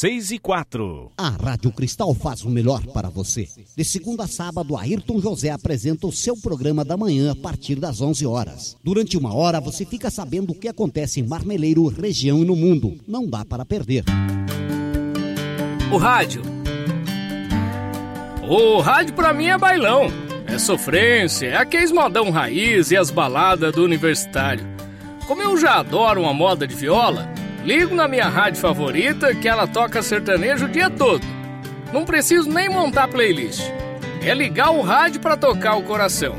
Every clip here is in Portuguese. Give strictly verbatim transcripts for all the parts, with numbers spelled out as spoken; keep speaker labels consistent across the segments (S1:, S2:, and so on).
S1: seis e quatro.
S2: A Rádio Cristal faz o melhor para você. De segunda a sábado, Ayrton José apresenta o seu programa da manhã a partir das onze horas. Durante uma hora, você fica sabendo o que acontece em Marmeleiro, região e no mundo. Não dá para perder.
S3: O rádio. O rádio pra mim é bailão. É sofrência, é aqueles modão raiz e as baladas do universitário. Como eu já adoro uma moda de viola, ligo na minha rádio favorita que ela toca sertanejo o dia todo. Não preciso nem montar playlist. É ligar o rádio pra tocar o coração.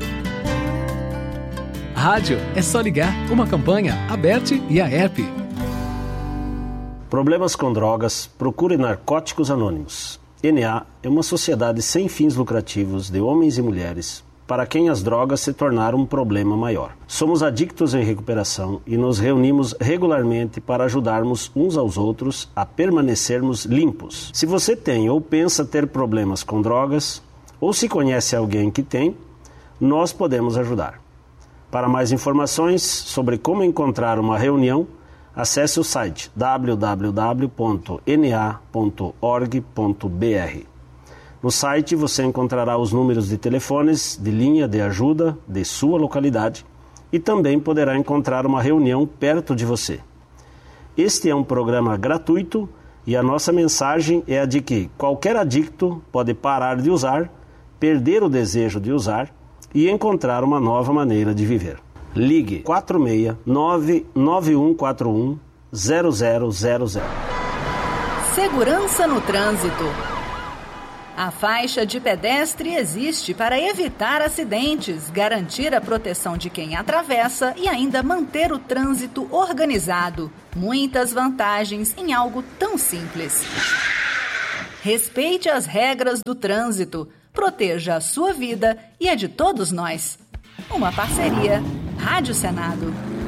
S4: Rádio é só ligar. Uma campanha, Aberte e a E R P.
S5: Problemas com drogas, procure Narcóticos Anônimos. N A é uma sociedade sem fins lucrativos de homens e mulheres para quem as drogas se tornaram um problema maior. Somos adictos em recuperação e nos reunimos regularmente para ajudarmos uns aos outros a permanecermos limpos. Se você tem ou pensa ter problemas com drogas, ou se conhece alguém que tem, nós podemos ajudar. Para mais informações sobre como encontrar uma reunião, acesse o site w w w ponto n a ponto org ponto b r. No site você encontrará os números de telefones de linha de ajuda de sua localidade e também poderá encontrar uma reunião perto de você. Este é um programa gratuito e a nossa mensagem é a de que qualquer adicto pode parar de usar, perder o desejo de usar e encontrar uma nova maneira de viver. Ligue quatro seis nove nove um quatro um zero zero zero zero.
S6: Segurança no trânsito. A faixa de pedestre existe para evitar acidentes, garantir a proteção de quem atravessa e ainda manter o trânsito organizado. Muitas vantagens em algo tão simples. Respeite as regras do trânsito, proteja a sua vida e a de todos nós. Uma parceria Rádio Senado.